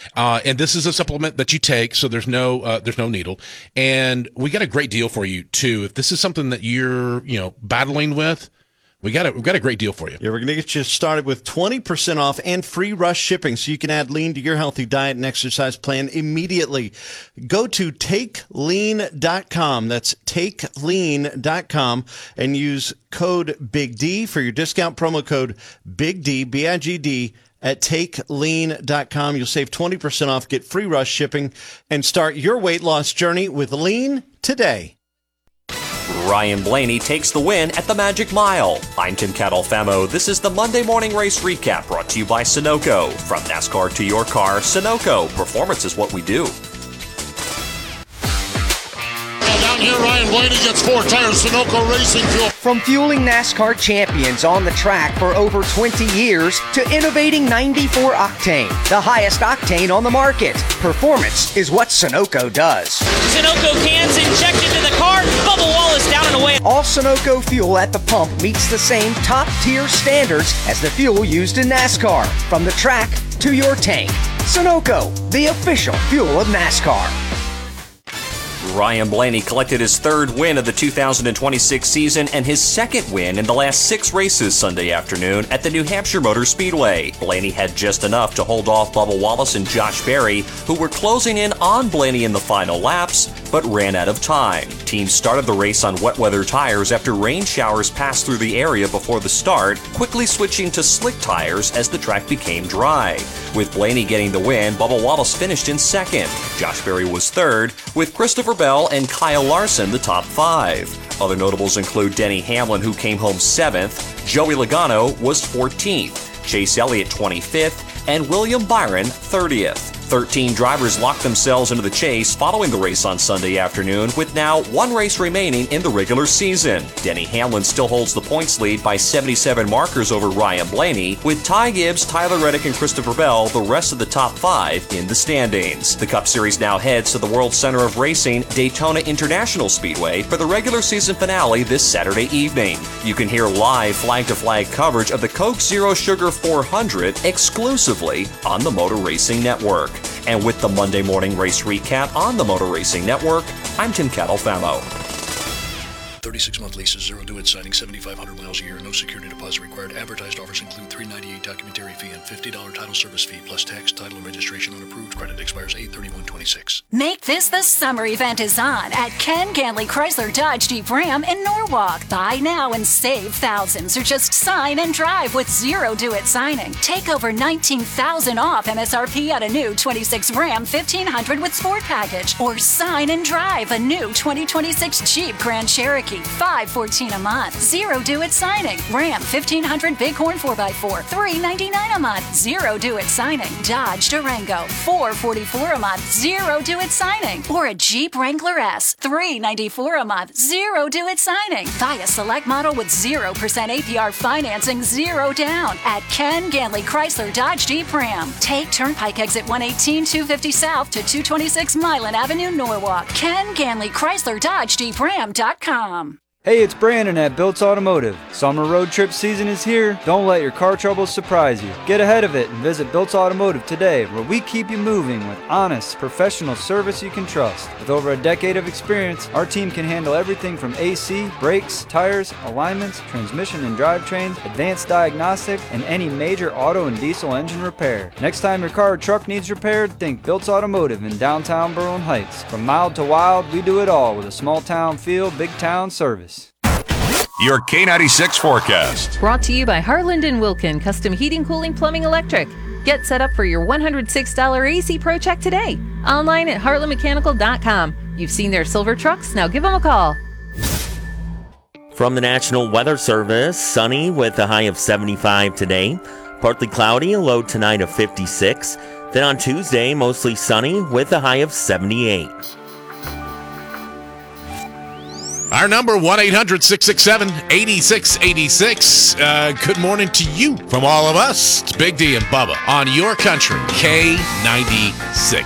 And this is a supplement that you take, so there's no needle. And we got a great deal for you too. If this is something that you're battling with, we've got a great deal for you. Yeah, we're going to get you started with 20% off and free rush shipping so you can add lean to your healthy diet and exercise plan immediately. Go to takelean.com. That's takelean.com and use code Big D for your discount promo code Big D, BIGD, at takelean.com. You'll save 20% off, get free rush shipping, and start your weight loss journey with Lean today. Ryan Blaney takes the win at the Magic Mile. I'm Tim Catalfamo. This is the Monday Morning Race Recap brought to you by Sunoco. From NASCAR to your car, Sunoco. Performance is what we do. Down here, Ryan Blaney gets 4 tires, Sunoco Racing Fuel. From fueling NASCAR champions on the track for over 20 years to innovating 94 Octane, the highest octane on the market. Performance is what Sunoco does. Sunoco cans injected to the car, Bubba Wallace down and away. All Sunoco fuel at the pump meets the same top-tier standards as the fuel used in NASCAR. From the track to your tank. Sunoco, the official fuel of NASCAR. Ryan Blaney collected his third win of the 2026 season and his second win in the last 6 races Sunday afternoon at the New Hampshire Motor Speedway. Blaney had just enough to hold off Bubba Wallace and Josh Berry, who were closing in on Blaney in the final laps, but ran out of time. Teams started the race on wet weather tires after rain showers passed through the area before the start, quickly switching to slick tires as the track became dry. With Blaney getting the win, Bubba Wallace finished in second. Josh Berry was third, with Christopher Bell and Kyle Larson the top 5. Other notables include Denny Hamlin, who came home 7th, Joey Logano was 14th, Chase Elliott 25th, and William Byron 30th. 13 drivers locked themselves into the chase following the race on Sunday afternoon, with now 1 race remaining in the regular season. Denny Hamlin still holds the points lead by 77 markers over Ryan Blaney, with Ty Gibbs, Tyler Reddick, and Christopher Bell the rest of the top 5 in the standings. The Cup Series now heads to the World Center of Racing, Daytona International Speedway, for the regular season finale this Saturday evening. You can hear live flag-to-flag coverage of the Coke Zero Sugar 400 exclusively on the Motor Racing Network. And with the Monday Morning Race Recap on the Motor Racing Network, I'm Tim Catalfamo. 36-month leases, 0 due-it signing, 7,500 miles a year, no security deposit required. Advertised offers include $398 documentary fee and $50 title service fee, plus tax, title, and registration on approved credit. Expires 8/31/26. Make this the summer event is on at Ken Ganley Chrysler Dodge Jeep Ram in Norwalk. Buy now and save thousands, or just sign and drive with 0 due-it signing. Take over $19,000 off MSRP on a new 26 Ram 1500 with Sport Package, or sign and drive a new 2026 Jeep Grand Cherokee. $514 a month. 0 due-it signing. Ram 1500 Bighorn 4x4. $399 a month. 0 due-it signing. Dodge Durango. $444 a month. 0 due-it signing. Or a Jeep Wrangler S. $394 a month. 0 due-it signing. Buy a select model with 0% APR financing, 0 down at Ken Ganley Chrysler Dodge Jeep Ram. Take Turnpike exit 118 250 South to 226 Milan Avenue, Norwalk. Ken Ganley Chrysler Dodge Jeep Ram.com. Hey, it's Brandon at Bilt's Automotive. Summer road trip season is here. Don't let your car troubles surprise you. Get ahead of it and visit Bilt's Automotive today, where we keep you moving with honest, professional service you can trust. With over a decade of experience, our team can handle everything from AC, brakes, tires, alignments, transmission and drivetrains, advanced diagnostic, and any major auto and diesel engine repair. Next time your car or truck needs repaired, think Bilt's Automotive in downtown Berlin Heights. From mild to wild, we do it all with a small town feel, big town service. Your K96 forecast. Brought to you by Harland & Wilkin Custom Heating, Cooling, Plumbing, Electric. Get set up for your $106 AC Pro check today. Online at heartlandmechanical.com. You've seen their silver trucks, now give them a call. From the National Weather Service, sunny with a high of 75 today. Partly cloudy, a low tonight of 56. Then on Tuesday, mostly sunny with a high of 78. Our number, 1-800-667-8686. Good morning to you from all of us. It's Big D and Bubba on your country, K96.